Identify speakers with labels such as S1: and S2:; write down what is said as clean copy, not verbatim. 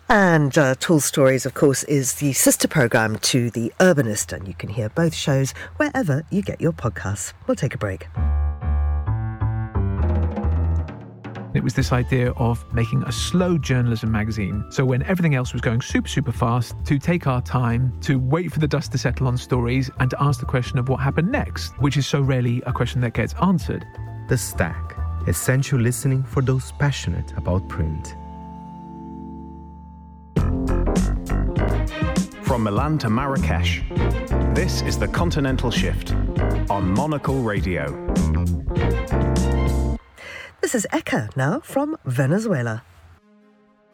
S1: And Tall Stories, of course, is the sister programme to The Urbanist, and you can hear both shows wherever you get your podcasts. We'll take a break.
S2: It was this idea of making a slow journalism magazine. So when everything else was going super, super fast, to take our time, to wait for the dust to settle on stories, and to ask the question of what happened next, which is so rarely a question that gets answered.
S3: The Stack. Essential listening for those passionate about print.
S4: From Milan to Marrakesh, this is The Continental Shift on Monocle Radio.
S1: This is Eka now from Venezuela.